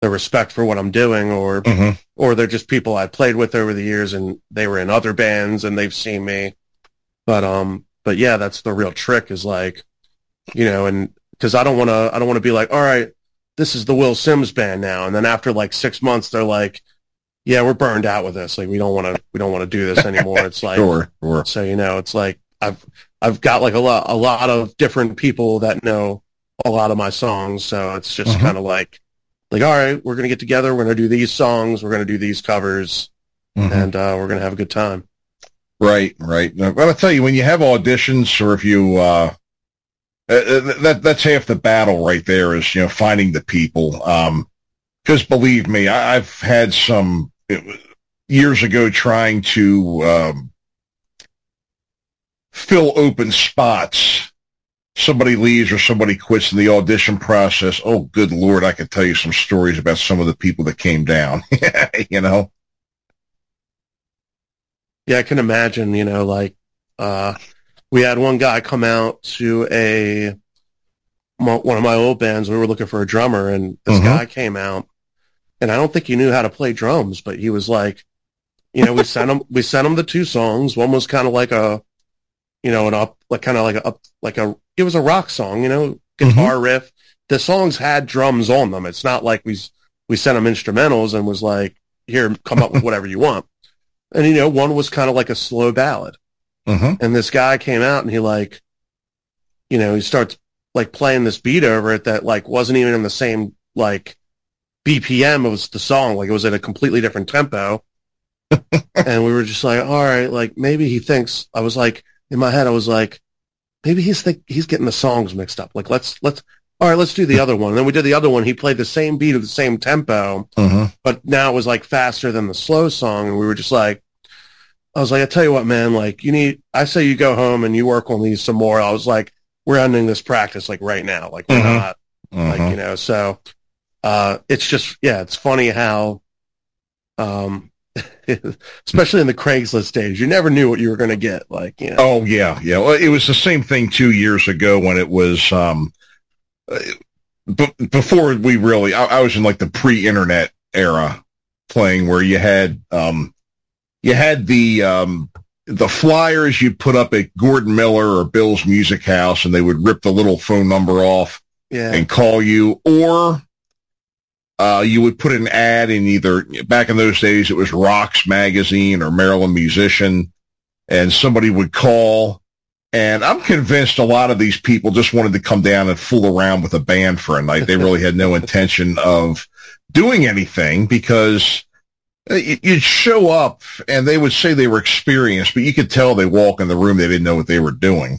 the respect for what I'm doing, or they're just people I played with over the years and they were in other bands and they've seen me. But yeah, that's the real trick is like, you know, and cause I don't want to be like, all right, this is the Will Sims band now. And then after like 6 months, they're like, yeah, we're burned out with this. Like, we don't want to do this anymore. It's like, sure. So, you know, it's like, I've got like a lot of different people that know a lot of my songs. So it's just kind of like, all right, we're going to get together. We're going to do these songs. We're going to do these covers and we're going to have a good time. Right. Now, I'll tell you, when you have auditions or if you, that's half the battle right there is, you know, finding the people. Because believe me, I've had some years ago trying to fill open spots. Somebody leaves or somebody quits in the audition process. Oh, good Lord, I could tell you some stories about some of the people that came down, you know? Yeah, I can imagine, you know, like, we had one guy come out to one of my old bands. We were looking for a drummer, and this guy came out, and I don't think he knew how to play drums, but he was like, you know, we sent him the 2 songs. One was kind of like a, you know, it was a rock song, you know, guitar riff. The songs had drums on them. It's not like we sent him instrumentals and was like, here, come up with whatever you want. And, you know, one was kind of like a slow ballad. And this guy came out and he like, you know, he starts like playing this beat over it that like wasn't even in the same like BPM. It was the song. Like it was at a completely different tempo. And we were just like, all right, like maybe he thinks, I was like, in my head, I was like, maybe he's getting the songs mixed up. Like, let's do the other one. And then we did the other one. He played the same beat of the same tempo, but now it was like faster than the slow song. And we were just like, I was like, I tell you what, man, like I say you go home and you work on these some more. I was like, we're ending this practice like right now. Like we're not like, you know, so, it's just, yeah, it's funny how, especially in the Craigslist days, you never knew what you were going to get. Like, you know. Oh yeah. Well, it was the same thing 2 years ago when it was, before we really, I was in like the pre-internet era playing where you had the flyers you'd put up at Gordon Miller or Bill's Music House, and they would rip the little phone number off and call you, or you would put an ad in either, back in those days, it was Rocks Magazine or Maryland Musician, and somebody would call. And I'm convinced a lot of these people just wanted to come down and fool around with a band for a night. They really had no intention of doing anything, because you'd show up and they would say they were experienced, but you could tell they walk in the room, they didn't know what they were doing.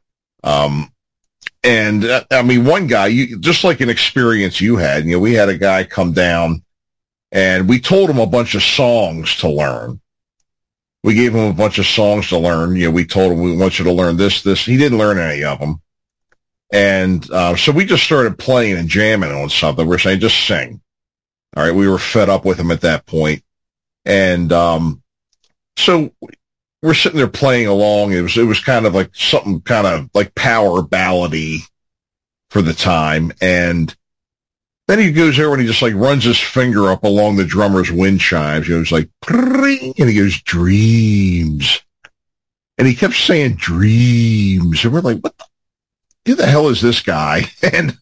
And I mean, one guy, just like an experience you had, you know, we had a guy come down and we told him a bunch of songs to learn. We gave him a bunch of songs to learn. You know, we told him, we want you to learn this. He didn't learn any of them. And so we just started playing and jamming on something. We're saying, just sing. All right. We were fed up with him at that point. And so we're sitting there playing along. It was kind of like something kind of like power ballady for the time. And then he goes over and he just like runs his finger up along the drummer's wind chimes. He goes like, and he goes, dreams. And he kept saying dreams. And we're like, who the hell is this guy? And,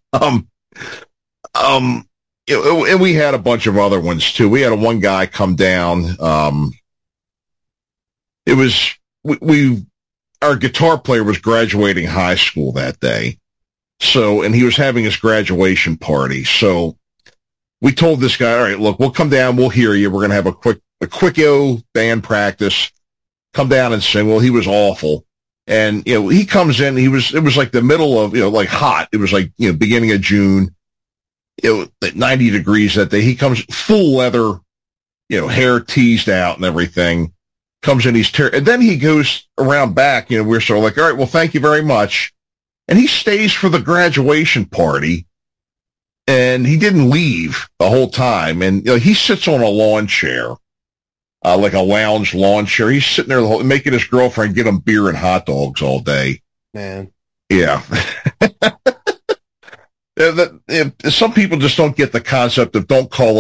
and we had a bunch of other ones too. We had one guy come down. It was, our guitar player was graduating high school that day. So, and he was having his graduation party. So we told this guy, all right, look, we'll come down. We'll hear you. We're going to have a quick band practice. Come down and sing. Well, he was awful. And, you know, he comes in, it was like the middle of, you know, like hot. It was like, you know, beginning of June, you know, at 90 degrees that day. He comes full leather, you know, hair teased out and everything. Comes in, and then he goes around back, you know, we're sort of like, all right, well, thank you very much. And he stays for the graduation party, and he didn't leave the whole time. And, you know, he sits on a lawn chair, like a lounge lawn chair. He's sitting there making his girlfriend get him beer and hot dogs all day. Man. Yeah. Some people just don't get the concept of don't call